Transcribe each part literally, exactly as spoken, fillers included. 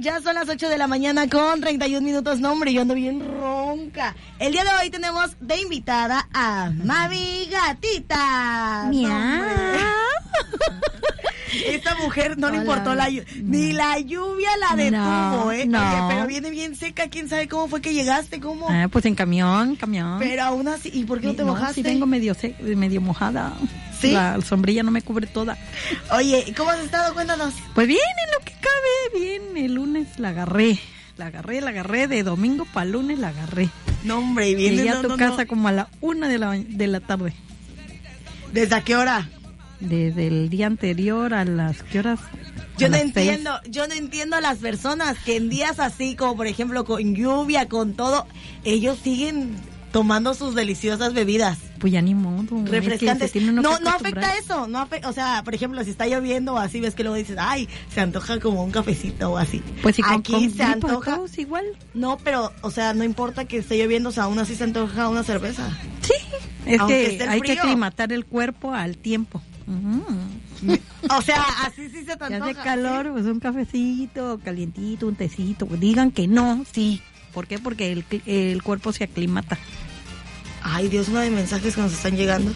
Ya son las ocho de la mañana con treinta y un minutos. No, hombre, yo ando bien ronca. El día de hoy tenemos de invitada a Mami Gatita. Miau. Esta mujer no Hola. le importó la lluvia, no. Ni la lluvia la detuvo, No, ¿eh? no. Oye, pero viene bien seca, quién sabe cómo fue que llegaste, cómo. Ah, pues en camión, camión. Pero aún así, ¿y por qué no te mojaste? Sí, vengo medio, se- medio mojada. ¿Sí? La sombrilla no me cubre toda. Oye, ¿cómo has estado? Cuéntanos. Pues bien, en lo que cabe, bien. El lunes la agarré. La agarré, la agarré. De domingo para lunes la agarré. No, hombre, y vienes. Llegué a no, tu no, casa no. como a la una de la, de la tarde. ¿Desde a qué hora? Desde el día anterior a las... ¿Qué horas? Yo A no las entiendo, yo no entiendo a las personas que en días así, como por ejemplo con lluvia, con todo, ellos siguen tomando sus deliciosas bebidas seis. Pues ya ni modo. refrescantes. Es que se tiene uno No, que no acostumbrar. afecta eso, no afe- o sea, por ejemplo, si está lloviendo o así, ves que luego dices, ay, se antoja como un cafecito o así. Pues si con, aquí con se gripa, antoja, todos igual. no, pero, o sea, no importa que esté lloviendo, o sea, aún así se antoja una cerveza. Sí, es Aunque que esté el hay que frío. aclimatar el cuerpo al tiempo. Ujú. O sea, así sí se te Si antoja. hace calor, pues un cafecito, calientito, un tecito. Pues digan que no, sí. ¿Por qué? Porque el, cl- el cuerpo se aclimata. Ay, Dios, uno de mensajes que nos están llegando.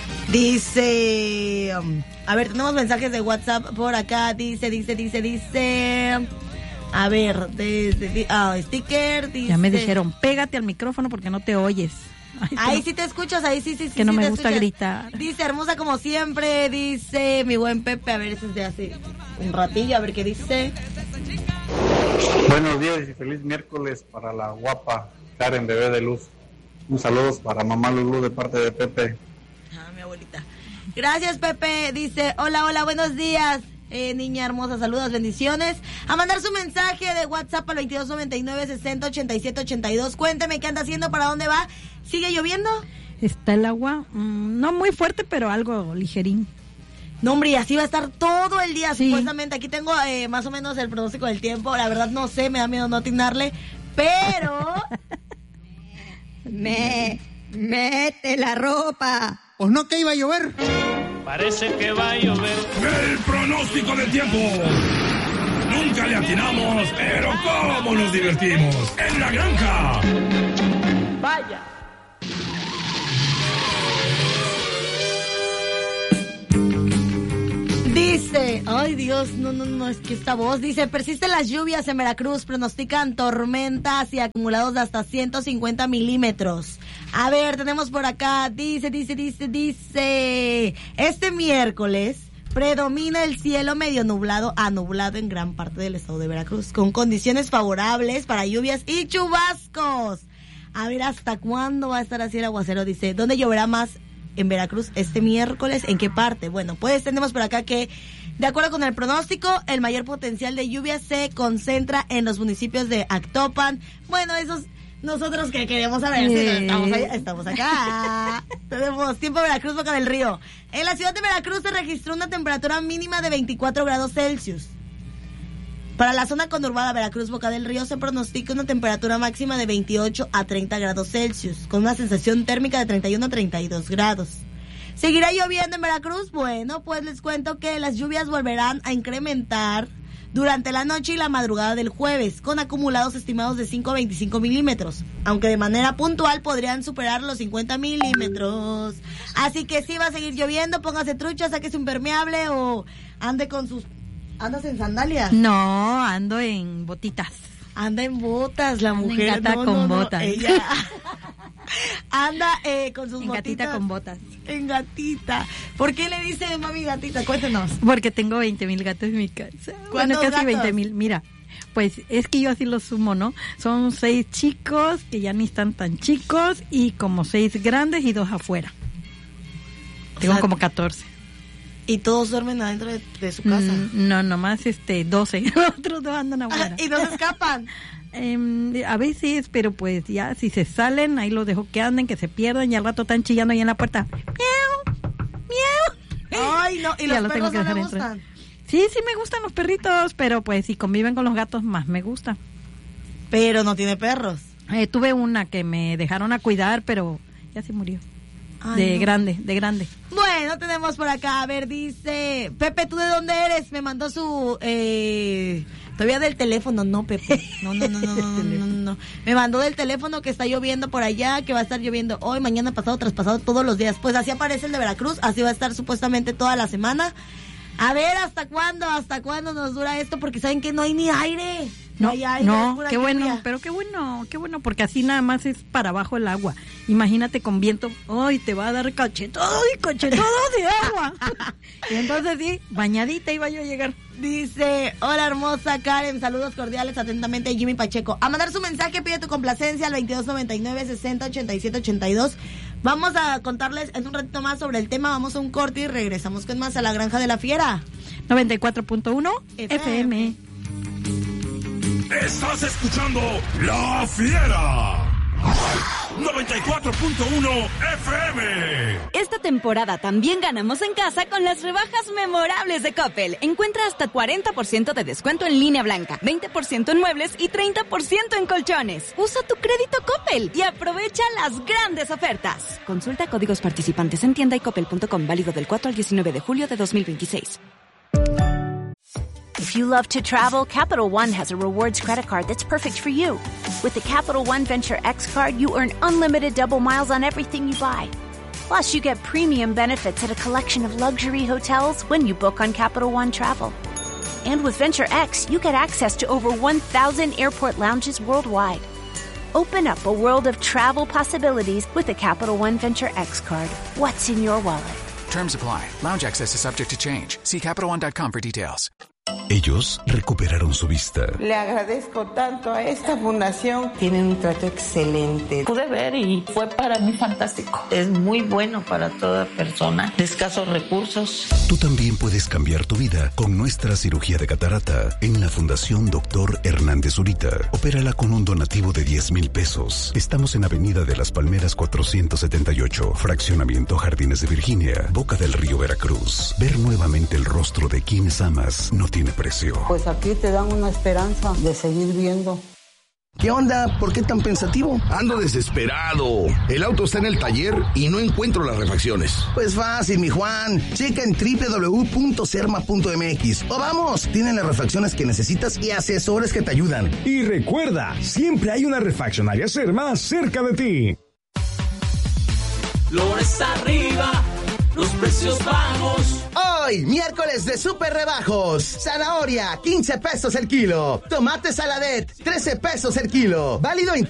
Dice, um, a ver, tenemos mensajes de WhatsApp por acá. Dice, dice, dice, dice. A ver, desde, di- ah, sticker, dice. Ya me dijeron, pégate al micrófono porque no te oyes. Ay, Ahí pero- sí te escuchas, ahí sí, sí, sí. Que no sí me te gusta escuchas. gritar. Dice, hermosa como siempre, dice mi buen Pepe. A ver, eso es de hace un ratillo, a ver qué dice. Buenos días y feliz miércoles para la guapa Karen Bebé de Luz. Un saludo para mamá Lulú de parte de Pepe. Ah, mi abuelita. Gracias, Pepe. Dice, hola, hola, buenos días. Eh, niña hermosa, saludos, bendiciones. A mandar su mensaje de WhatsApp al veintidós noventa y nueve sesenta ochenta y siete ochenta y dos. Cuénteme qué anda haciendo, para dónde va. ¿Sigue lloviendo? Está el agua, mm, no muy fuerte, pero algo ligerín. No, hombre, y así va a estar todo el día, Sí. supuestamente. Aquí tengo eh, más o menos el pronóstico del tiempo. La verdad no sé, me da miedo no atinarle. Pero... Me, mete la ropa. ¿O no que iba a llover? Parece que va a llover. El pronóstico del tiempo. Nunca le atinamos, pero cómo nos divertimos. En la granja. Vaya. Dice, ay Dios, no, no, no, es que esta voz dice, persisten las lluvias en Veracruz, pronostican tormentas y acumulados de hasta ciento cincuenta milímetros. A ver, tenemos por acá, dice, dice, dice, dice, este miércoles predomina el cielo medio nublado a nublado en gran parte del estado de Veracruz, con condiciones favorables para lluvias y chubascos. A ver, ¿hasta cuándo va a estar así el aguacero? Dice, ¿dónde lloverá más en Veracruz este miércoles? ¿En qué parte? Bueno, pues tenemos por acá que, de acuerdo con el pronóstico, el mayor potencial de lluvia se concentra en los municipios de Actopan. Bueno, esos nosotros que queremos saber si no estamos allá, estamos acá. Tenemos tiempo Veracruz, Boca del Río. En la ciudad de Veracruz se registró una temperatura mínima de veinticuatro grados Celsius. Para la zona conurbada Veracruz, Boca del Río, se pronostica una temperatura máxima de veintiocho a treinta grados Celsius, con una sensación térmica de treinta y uno a treinta y dos grados. ¿Seguirá lloviendo en Veracruz? Bueno, pues les cuento que las lluvias volverán a incrementar durante la noche y la madrugada del jueves, con acumulados estimados de cinco a veinticinco milímetros, aunque de manera puntual podrían superar los cincuenta milímetros. Así que si va a seguir lloviendo, póngase trucha, sáquese un impermeable o ande con sus... ¿Andas en sandalias? No, ando en botitas. Anda en botas la Anda en mujer. gata no, con no, no, botas. Ella anda eh, con sus En botitas. gatita con botas. En gatita. ¿Por qué le dice mami gatita? Cuéntenos. Porque tengo veinte mil gatos en mi casa. Bueno, ¿Cuántos casi gatos? veinte mil. Mira, pues es que yo así los sumo, ¿no? Son seis chicos que ya ni están tan chicos y como seis grandes y dos afuera. Tengo O sea, como catorce. Y todos duermen adentro de, de su casa. Mm, no, nomás este doce. Otros dos andan afuera. Y no se escapan. Eh, a veces, pero pues ya si se salen, ahí los dejo que anden, que se pierdan y al rato están chillando ahí en la puerta. ¡Miau! ¡Miau! Ay, no. ¿Y Ya los los perros tengo que no le dejar entrar. gustan? Sí, sí me gustan los perritos, pero pues si conviven con los gatos más me gusta. Pero no tiene perros. Eh, tuve una que me dejaron a cuidar, pero ya se murió. Ay, de no. grande, de grande. Bueno, tenemos por acá, a ver, dice, Pepe, ¿tú de dónde eres? Me mandó su, eh, Todavía del teléfono, no, Pepe. No, no, no, no, no, no, no, no. Me mandó del teléfono que está lloviendo por allá, que va a estar lloviendo hoy, mañana, pasado, traspasado, todos los días. Pues así aparece el de Veracruz, así va a estar supuestamente toda la semana. A ver, ¿hasta cuándo? ¿Hasta cuándo nos dura esto? Porque saben que no hay ni aire. No, hay aire, no, qué lluvia. Bueno, pero qué bueno, qué bueno, porque así nada más es para abajo el agua. Imagínate con viento, ¡ay, te va a dar cachetado y cachetado de agua! Y entonces sí, bañadita iba yo a llegar. Dice, hola hermosa Karen, saludos cordiales, atentamente Jimmy Pacheco. A mandar su mensaje, pide tu complacencia al veintidós noventa y nueve, sesenta, ochenta y siete, ochenta y dos. Vamos a contarles en un ratito más sobre el tema, vamos a un corte y regresamos con más a La Granja de la Fiera. noventa y cuatro punto uno F M. Estás escuchando La Fiera. noventa y cuatro punto uno F M. Esta temporada también ganamos en casa con las rebajas memorables de Coppel. Encuentra hasta cuarenta por ciento de descuento en línea blanca, veinte por ciento en muebles y treinta por ciento en colchones. Usa tu crédito Coppel y aprovecha las grandes ofertas. Consulta códigos participantes en tienda y coppel punto com, válido del cuatro al diecinueve de julio de dos mil veintiséis. If you love to travel, Capital One has a rewards credit card that's perfect for you. With the Capital One Venture X card, you earn unlimited double miles on everything you buy. Plus, you get premium benefits at a collection of luxury hotels when you book on Capital One Travel. And with Venture X, you get access to over one thousand airport lounges worldwide. Open up a world of travel possibilities with the Capital One Venture X card. What's in your wallet? Terms apply. Lounge access is subject to change. See Capital One dot com for details. Ellos recuperaron su vista. Le agradezco tanto a esta fundación. Tienen un trato excelente. Pude ver y fue para mí fantástico. Es muy bueno para toda persona de escasos recursos. Tú también puedes cambiar tu vida con nuestra cirugía de catarata en la Fundación Doctor Hernández Zurita. Opérala con un donativo de diez mil pesos. Estamos en Avenida de las Palmeras cuatrocientos setenta y ocho, Fraccionamiento Jardines de Virginia, Boca del Río, Veracruz. Ver nuevamente el rostro de quienes amas no tiene precio. Pues aquí te dan una esperanza de seguir viendo. ¿Qué onda? ¿Por qué tan pensativo? Ando desesperado. El auto está en el taller y no encuentro las refacciones. Pues fácil, mi Juan. Checa en doble u doble u doble u punto serma punto m x. O vamos, tienen las refacciones que necesitas y asesores que te ayudan. Y recuerda, siempre hay una refaccionaria Serma cerca de ti. Flores arriba, los precios bajos. Hoy, miércoles de super rebajos. Zanahoria, quince pesos el kilo. Tomate Saladet, trece pesos el kilo. Válido en